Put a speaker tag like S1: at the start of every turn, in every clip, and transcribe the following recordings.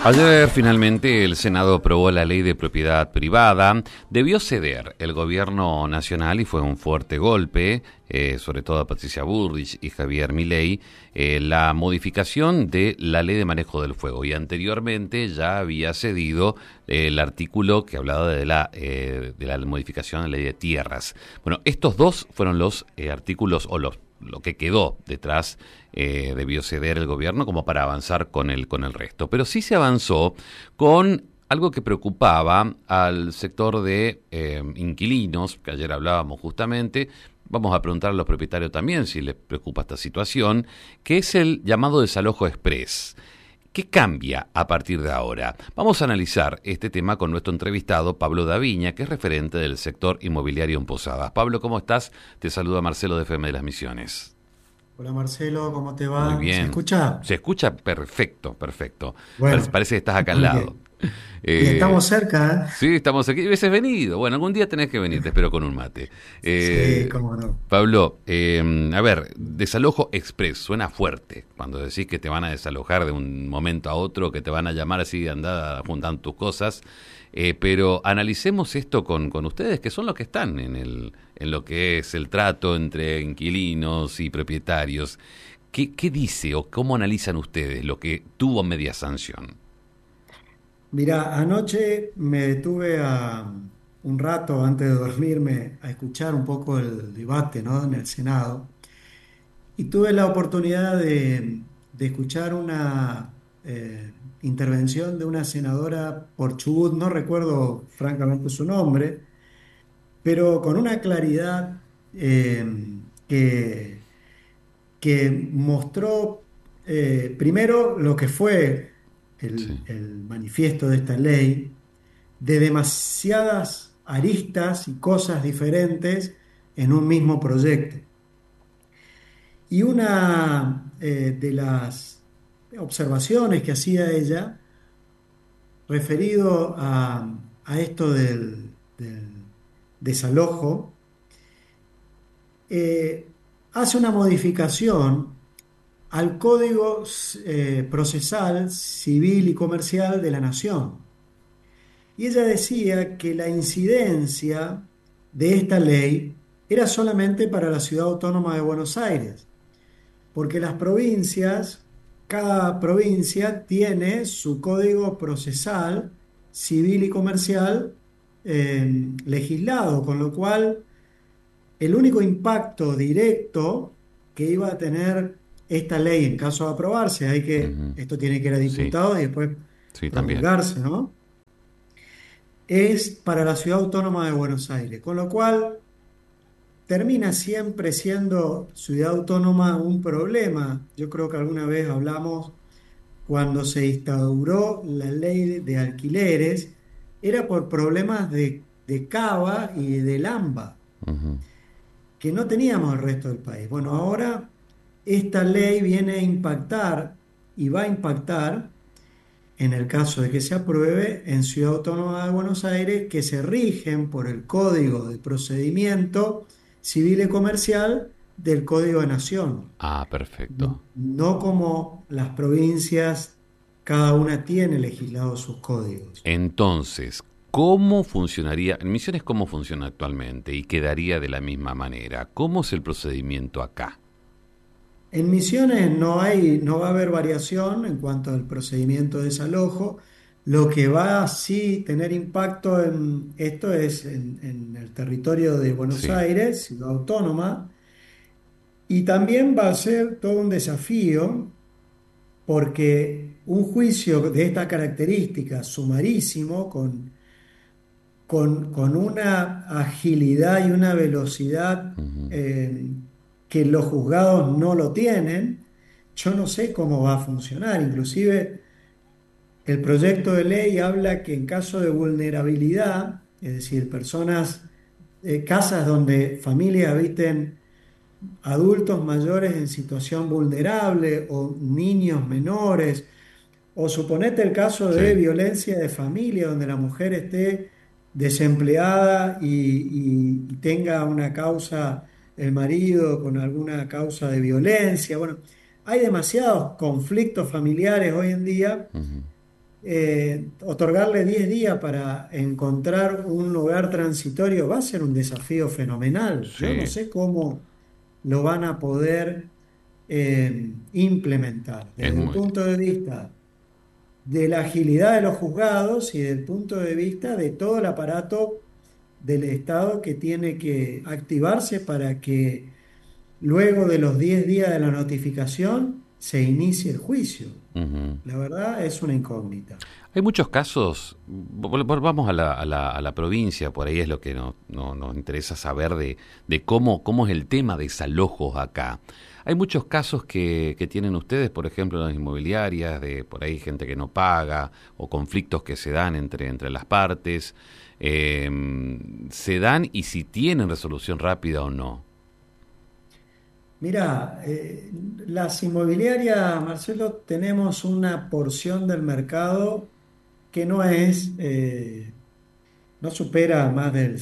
S1: Ayer finalmente el Senado aprobó la ley de propiedad privada. Debió ceder el gobierno nacional y fue un fuerte golpe, sobre todo a Patricia Bullrich y Javier Milei, la modificación de la ley de manejo del fuego. Y anteriormente ya había cedido el artículo que hablaba de la modificación de la ley de tierras. Bueno, estos dos fueron los artículos o lo que quedó detrás. Debió ceder el gobierno como para avanzar con el resto. Pero sí se avanzó con algo que preocupaba al sector de inquilinos, que ayer hablábamos justamente. Vamos a preguntar a los propietarios también si les preocupa esta situación, que es el llamado desalojo express. ¿Qué cambia a partir de ahora? Vamos a analizar este tema con nuestro entrevistado Pablo Daviña, que es referente del sector inmobiliario en Posadas. Pablo, ¿cómo estás? Te saluda Marcelo de FM de las Misiones.
S2: Hola Marcelo, ¿cómo te
S1: Muy
S2: va? ¿Se
S1: bien.
S2: escucha?
S1: Se escucha perfecto, perfecto.
S2: Bueno,
S1: Parece que estás acá al
S2: muy
S1: lado.
S2: bien. Y
S1: Eh,
S2: estamos cerca,
S1: sí, estamos aquí. Hubieses venido. Bueno, algún día tenés que venir, te espero con un mate.
S2: Sí, cómo no.
S1: Pablo, a ver, desalojo express, suena fuerte. Cuando decís que te van a desalojar de un momento a otro, que te van a llamar así, andar juntando tus cosas. Pero analicemos esto con ustedes, que son los que están en lo que es el trato entre inquilinos y propietarios. ¿Qué dice o cómo analizan ustedes lo que tuvo media sanción?
S2: Mira, anoche me detuve un rato antes de dormirme a escuchar un poco el debate, ¿no? En el Senado y tuve la oportunidad de escuchar una intervención de una senadora por Chubut, no recuerdo francamente su nombre, pero con una claridad que mostró primero lo que fue
S1: Sí.
S2: el manifiesto de esta ley, de demasiadas aristas y cosas diferentes en un mismo proyecto. Y una de las observaciones que hacía ella, referido a esto del desalojo, eh, hace una modificación al Código Procesal Civil y Comercial de la Nación. Y ella decía que la incidencia de esta ley era solamente para la Ciudad Autónoma de Buenos Aires, porque las provincias, cada provincia tiene su Código Procesal Civil y Comercial legislado, con lo cual el único impacto directo que iba a tener esta ley en caso de aprobarse,
S1: Ujú.
S2: esto tiene que ir a
S1: Sí,
S2: diputados y después
S1: sí, también.
S2: promulgarse, ¿no? Es para la Ciudad Autónoma de Buenos Aires, con lo cual termina siempre siendo Ciudad Autónoma un problema. Yo creo que alguna vez hablamos cuando se instauró la ley de alquileres, era por problemas de Cava y del AMBA,
S1: Ujú.
S2: que no teníamos el resto del país. Bueno, ahora esta ley viene a impactar y va a impactar en el caso de que se apruebe en Ciudad Autónoma de Buenos Aires, que se rigen por el Código de Procedimiento Civil y Comercial del Código de Nación.
S1: Ah,
S2: No,
S1: perfecto.
S2: no como las provincias, cada una tiene legislados sus códigos.
S1: Entonces, ¿cómo funcionaría? En Misiones, ¿cómo funciona actualmente? Y quedaría de la misma manera. ¿Cómo es el procedimiento acá?
S2: En Misiones no va a haber variación en cuanto al procedimiento de desalojo. Lo que va a sí tener impacto en esto es en el territorio de Buenos
S1: Sí.
S2: Aires, ciudad autónoma, y también va a ser todo un desafío porque un juicio de esta característica, sumarísimo, con una agilidad y una velocidad
S1: Ujú.
S2: que los juzgados no lo tienen, yo no sé cómo va a funcionar. Inclusive el proyecto de ley habla que en caso de vulnerabilidad, es decir, personas, casas donde familias habiten adultos mayores en situación vulnerable o niños menores, o suponete el caso de
S1: Sí,
S2: violencia de familia, donde la mujer esté desempleada y tenga una causa, el marido con alguna causa de violencia. Bueno, hay demasiados conflictos familiares hoy en día otorgarle 10 días para encontrar un lugar transitorio va a ser un desafío fenomenal. Yo no
S1: Sí,
S2: sé cómo lo van a poder implementar
S1: es
S2: desde el
S1: muy...
S2: punto de vista de la agilidad de los juzgados y del punto de vista de todo el aparato del Estado que tiene que activarse para que luego de los 10 días de la notificación se inicie el juicio.
S1: Ujú.
S2: La verdad es una incógnita.
S1: Hay muchos casos, volvamos a la provincia, por ahí es lo que nos interesa saber de cómo es el tema de desalojos acá. Hay muchos casos que tienen ustedes, por ejemplo, en las inmobiliarias, de por ahí gente que no paga o conflictos que se dan entre las partes. Se dan y si tienen resolución rápida o no.
S2: Mira, las inmobiliarias, Marcelo, tenemos una porción del mercado que no supera más del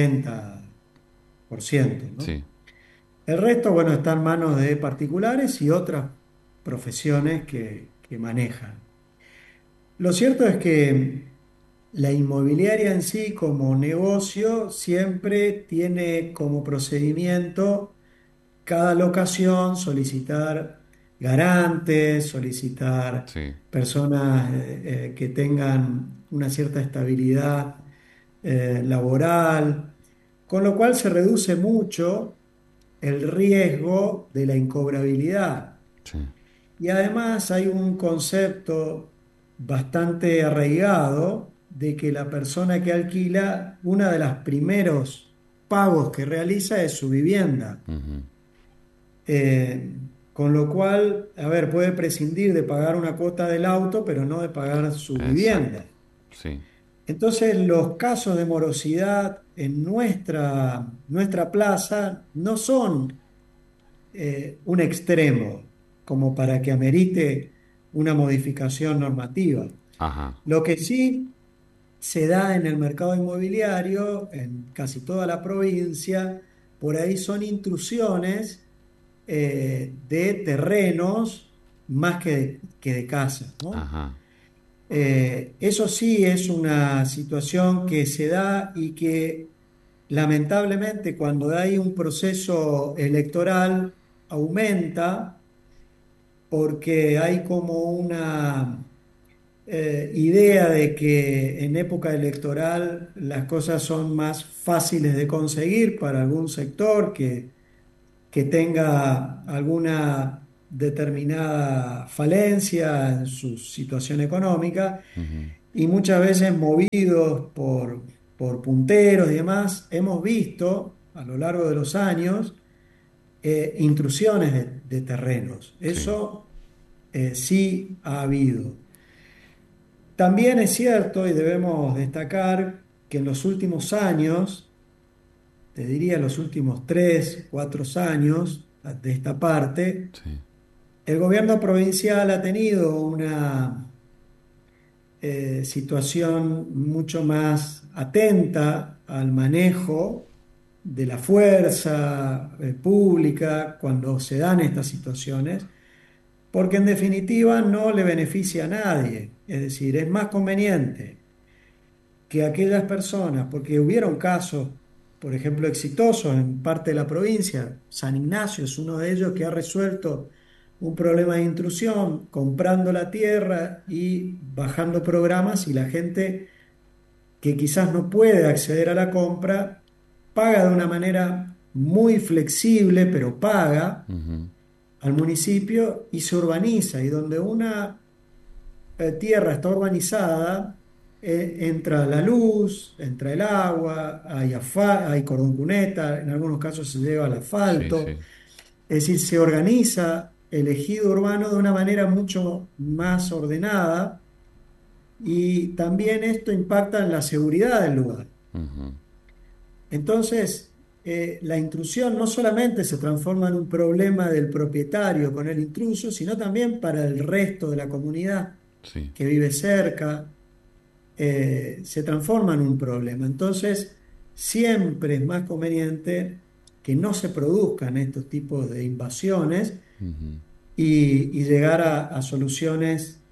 S2: 60%, ¿no?
S1: Sí,
S2: El resto, bueno, está en manos de particulares y otras profesiones que manejan. Lo cierto es que la inmobiliaria en sí como negocio siempre tiene como procedimiento cada locación solicitar garantes, solicitar
S1: sí.
S2: personas que tengan una cierta estabilidad laboral, con lo cual se reduce mucho el riesgo de la incobrabilidad.
S1: Sí.
S2: Y además hay un concepto bastante arraigado de que la persona que alquila, uno de los primeros pagos que realiza es su vivienda.
S1: Ujú.
S2: Eh, con lo cual, a ver, puede prescindir de pagar una cuota del auto, pero no de pagar su
S1: Exacto.
S2: vivienda.
S1: Sí.
S2: Entonces, los casos de morosidad en nuestra plaza no son un extremo como para que amerite una modificación normativa.
S1: Ajá.
S2: Lo que sí se da en el mercado inmobiliario, en casi toda la provincia, por ahí son intrusiones de terrenos más que de casas, ¿no?
S1: Ajá.
S2: Eso sí es una situación que se da y que lamentablemente cuando hay un proceso electoral aumenta porque hay como una idea de que en época electoral las cosas son más fáciles de conseguir para algún sector que tenga alguna determinada falencia en su situación económica
S1: Ujú.
S2: y muchas veces movidos por punteros y demás, hemos visto a lo largo de los años intrusiones de terrenos.
S1: Sí.
S2: Eso sí ha habido. También es cierto y debemos destacar que en los últimos años, te diría los últimos 3, 4 años de esta parte,
S1: Sí.
S2: el gobierno provincial ha tenido una situación mucho más atenta al manejo de la fuerza pública cuando se dan estas situaciones, porque en definitiva no le beneficia a nadie. Es decir, es más conveniente que aquellas personas, porque hubieron casos, por ejemplo, exitosos en parte de la provincia, San Ignacio es uno de ellos que ha resuelto un problema de intrusión comprando la tierra y bajando programas y la gente que quizás no puede acceder a la compra paga de una manera muy flexible, pero paga
S1: Ujú.
S2: al municipio y se urbaniza. Y donde una tierra está urbanizada, entra la luz, entra el agua, hay cordón cuneta, en algunos casos se lleva al
S1: Sí,
S2: asfalto.
S1: sí.
S2: Es decir, se organiza el ejido urbano de una manera mucho más ordenada y también esto impacta en la seguridad del lugar.
S1: Ujú.
S2: Entonces, la intrusión no solamente se transforma en un problema del propietario con el intruso, sino también para el resto de la comunidad
S1: Sí.
S2: que vive cerca, se transforma en un problema. Entonces, siempre es más conveniente que no se produzcan estos tipos de invasiones
S1: Ujú.
S2: y llegar a soluciones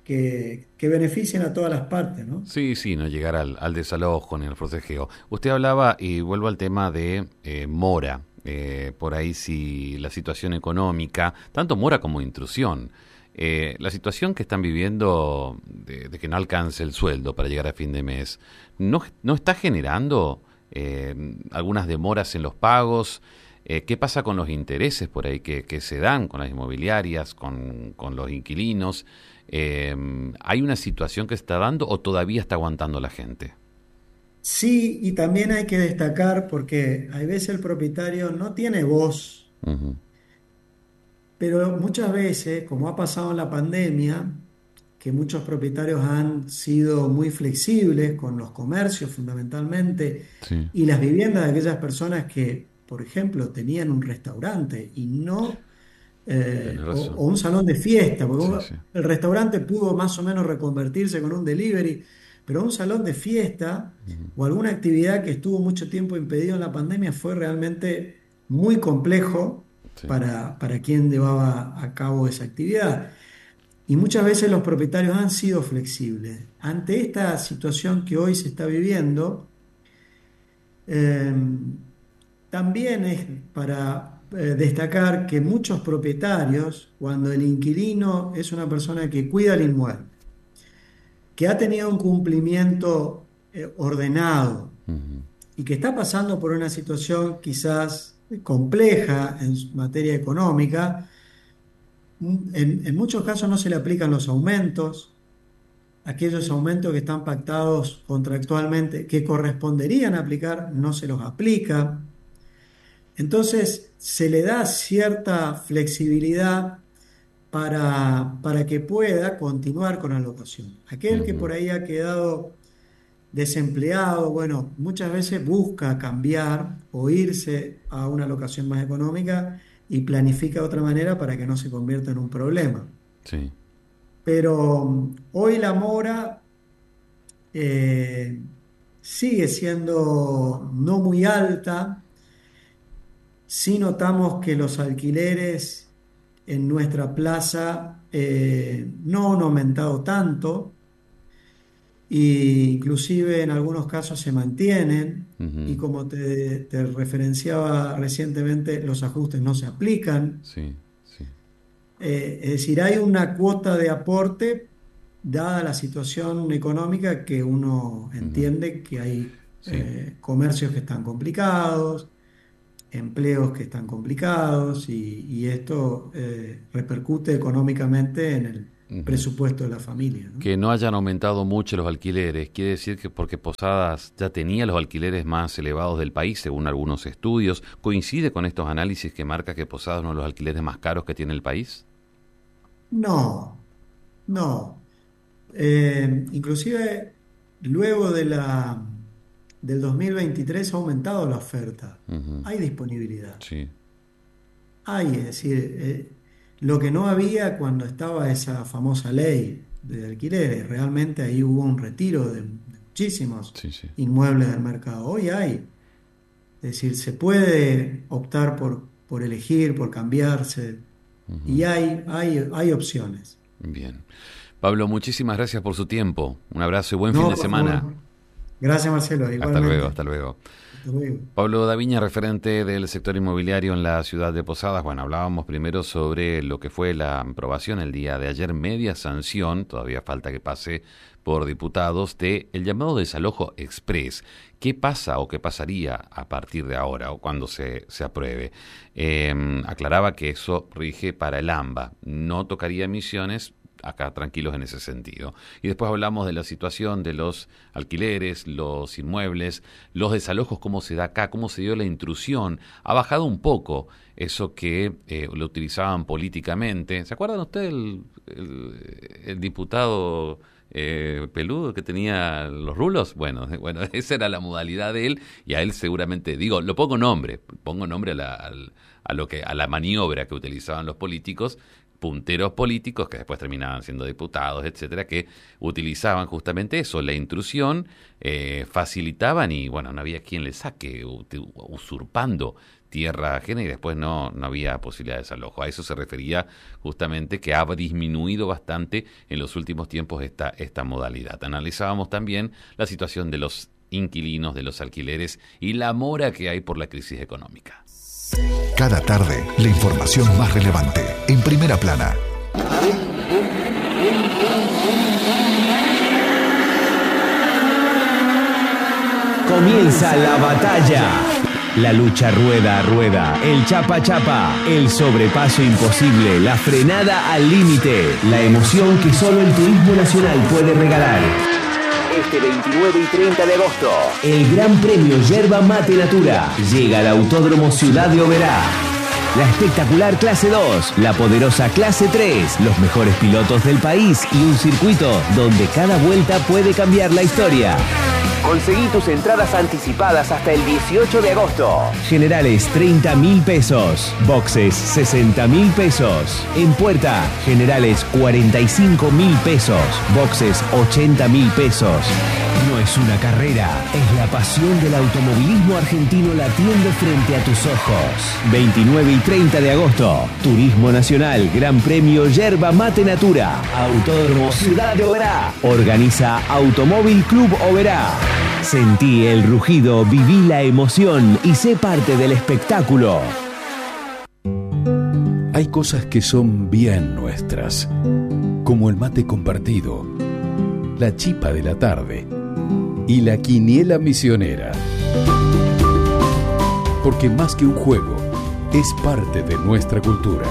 S2: que beneficien a todas las partes, ¿no?
S1: Sí, sí, no llegar al desalojo ni al forcejeo. Usted hablaba, y vuelvo al tema de Mora, por ahí si la situación económica, tanto Mora como intrusión, la situación que están viviendo de que no alcance el sueldo para llegar a fin de mes, ¿no está generando algunas demoras en los pagos? ¿Qué pasa con los intereses por ahí que se dan con las inmobiliarias, con los inquilinos? ¿Hay una situación que se está dando o todavía está aguantando la gente?
S2: Sí, y también hay que destacar porque hay veces el propietario no tiene voz,
S1: Ujú.
S2: pero muchas veces, como ha pasado en la pandemia, que muchos propietarios han sido muy flexibles con los comercios fundamentalmente
S1: Sí,
S2: y las viviendas de aquellas personas que, por ejemplo, tenían un restaurante y no,
S1: tenés
S2: o
S1: razón.
S2: un salón de fiesta, porque
S1: Sí, sí.
S2: el restaurante pudo más o menos reconvertirse con un delivery, pero un salón de fiesta
S1: Ujú.
S2: o alguna actividad que estuvo mucho tiempo impedido en la pandemia fue realmente muy complejo
S1: Sí.
S2: para quien llevaba a cabo esa actividad. Y muchas veces los propietarios han sido flexibles. Ante esta situación que hoy se está viviendo, eh, también es para destacar que muchos propietarios, cuando el inquilino es una persona que cuida el inmueble, que ha tenido un cumplimiento ordenado
S1: Ujú.
S2: y que está pasando por una situación quizás compleja en materia económica, en muchos casos no se le aplican los aumentos, aquellos aumentos que están pactados contractualmente, que corresponderían aplicar, no se los aplica. Entonces, se le da cierta flexibilidad para que pueda continuar con la locación. Aquel que
S1: Ujú.
S2: por ahí ha quedado desempleado, bueno, muchas veces busca cambiar o irse a una locación más económica y planifica de otra manera para que no se convierta en un problema.
S1: Sí.
S2: Pero hoy la mora eh, sigue siendo no muy alta. Sí notamos que los alquileres en nuestra plaza no han aumentado tanto e inclusive en algunos casos se mantienen y
S1: Ujú.
S2: como te referenciaba recientemente, los ajustes no se aplican.
S1: Sí, sí.
S2: Es decir, hay una cuota de aporte dada la situación económica que uno
S1: Ujú.
S2: entiende que hay
S1: Sí.
S2: comercios que están complicados, empleos que están complicados y esto repercute económicamente en el
S1: Ujú.
S2: presupuesto de la familia, ¿no?
S1: Que no hayan aumentado mucho los alquileres, quiere decir que porque Posadas ya tenía los alquileres más elevados del país, según algunos estudios, ¿coincide con estos análisis que marca que Posadas es uno de los alquileres más caros que tiene el país?
S2: No, no. Inclusive luego del 2023 ha aumentado la oferta.
S1: Ujú.
S2: Hay disponibilidad.
S1: Sí.
S2: Hay, es decir, lo que no había cuando estaba esa famosa ley de alquileres, realmente ahí hubo un retiro de muchísimos
S1: Sí, sí.
S2: inmuebles del mercado. Hoy hay, es decir, se puede optar por elegir, por cambiarse y
S1: Ujú.
S2: hay opciones.
S1: Bien. Pablo, muchísimas gracias por su tiempo. Un abrazo y buen fin
S2: No,
S1: de
S2: por
S1: semana.
S2: favor. Gracias, Marcelo,
S1: Hasta luego,
S2: igualmente.
S1: hasta luego.
S2: Hasta luego.
S1: Pablo Daviña, referente del sector inmobiliario en la ciudad de Posadas. Bueno, hablábamos primero sobre lo que fue la aprobación el día de ayer, media sanción, todavía falta que pase por diputados, de el llamado desalojo express. ¿Qué pasa o qué pasaría a partir de ahora o cuando se apruebe? Aclaraba que eso rige para el AMBA, no tocaría emisiones. Acá tranquilos en ese sentido. Y después hablamos de la situación de los alquileres, los inmuebles, los desalojos, cómo se da acá, cómo se dio la intrusión. Ha bajado un poco eso que lo utilizaban políticamente. ¿Se acuerdan ustedes el diputado peludo que tenía los rulos? Bueno, bueno, esa era la modalidad de él y a él seguramente, digo, lo pongo nombre a la maniobra que utilizaban los políticos, punteros políticos que después terminaban siendo diputados, etcétera, que utilizaban justamente eso, la intrusión, facilitaban y bueno, no había quien le saque, usurpando tierra ajena y después no había posibilidad de desalojo. A eso se refería justamente, que ha disminuido bastante en los últimos tiempos esta modalidad. Analizábamos también la situación de los inquilinos, de los alquileres y la mora que hay por la crisis económica.
S3: Cada tarde, la información más relevante en Primera Plana.
S4: Comienza la batalla. La lucha rueda a rueda, el chapa a chapa, el sobrepaso imposible, la frenada al límite, la emoción que solo el Turismo Nacional puede regalar. Este 29 y 30 de agosto, el Gran Premio Yerba Mate Natura llega al Autódromo Ciudad de Oberá. La espectacular Clase 2, la poderosa Clase 3, los mejores pilotos del país y un circuito donde cada vuelta puede cambiar la historia. Conseguí tus entradas anticipadas hasta el 18 de agosto. Generales 30.000 pesos. Boxes 60.000 pesos. En puerta, generales 45.000 pesos. Boxes 80.000 pesos. No es una carrera, es la pasión del automovilismo argentino latiendo frente a tus ojos. 29 y 30 de agosto, Turismo Nacional, Gran Premio Yerba Mate Natura, Autódromo Ciudad de Oberá. Organiza Automóvil Club Oberá. Sentí el rugido, viví la emoción y sé parte del espectáculo.
S5: Hay cosas que son bien nuestras, como el mate compartido, la chipa de la tarde y la quiniela misionera. Porque más que un juego, es parte de nuestra cultura.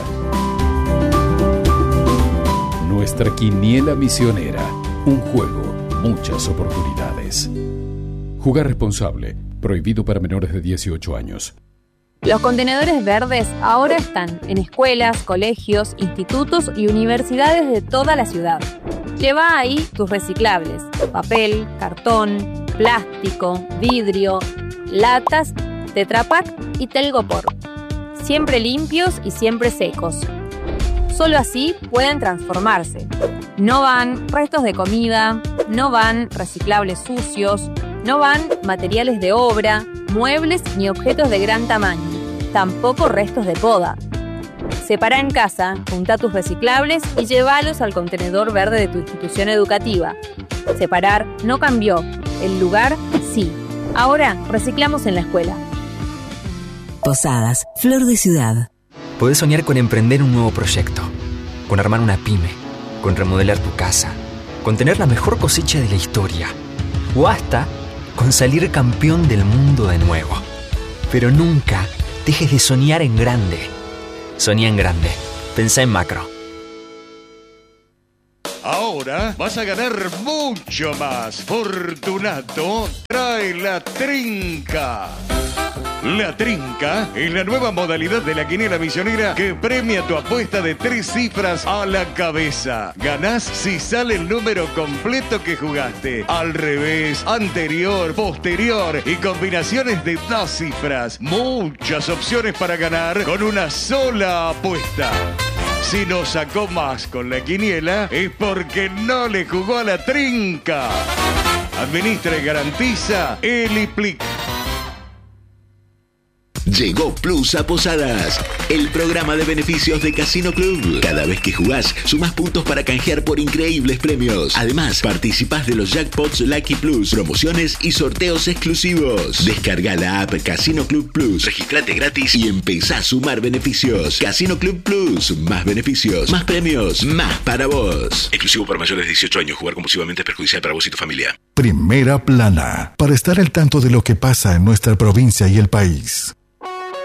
S5: Nuestra quiniela misionera, un juego, muchas oportunidades. Jugar responsable, prohibido para menores de 18 años.
S6: Los contenedores verdes ahora están en escuelas, colegios, institutos y universidades de toda la ciudad. Lleva ahí tus reciclables: papel, cartón, plástico, vidrio, latas, Tetra Pak y Telgopor. Siempre limpios y siempre secos. Solo así pueden transformarse. No van restos de comida, no van reciclables sucios, no van materiales de obra, muebles ni objetos de gran tamaño, tampoco restos de poda. Separa en casa, junta tus reciclables y llévalos al contenedor verde de tu institución educativa. Separar no cambió, el lugar sí. Ahora reciclamos en la escuela.
S7: Posadas, Flor de Ciudad.
S8: Podés soñar con emprender un nuevo proyecto, con armar una pyme, con remodelar tu casa, con tener la mejor cosecha de la historia, o hasta con salir campeón del mundo de nuevo. Pero nunca dejes de soñar en grande. Soñá en grande. Pensá en macro.
S9: Ahora vas a ganar mucho más. Fortunato trae la trinca. La trinca es la nueva modalidad de la quiniela misionera que premia tu apuesta de 3 cifras a la cabeza. Ganás si sale el número completo que jugaste. Al revés, anterior, posterior y combinaciones de 2 cifras. Muchas opciones para ganar con una sola apuesta. Si no sacó más con la quiniela es porque no le jugó a la trinca. Administra y garantiza Eliplic.
S10: Llegó Plus a Posadas, el programa de beneficios de Casino Club. Cada vez que jugás, sumás puntos para canjear por increíbles premios. Además, participás de los jackpots Lucky Plus, promociones y sorteos exclusivos. Descarga la app Casino Club Plus, registrate gratis y empezá a sumar beneficios. Casino Club Plus, más beneficios, más premios, más para vos. Exclusivo para mayores de 18 años. Jugar compulsivamente es perjudicial para vos y tu familia.
S3: Primera Plana, para estar al tanto de lo que pasa en nuestra provincia y el país.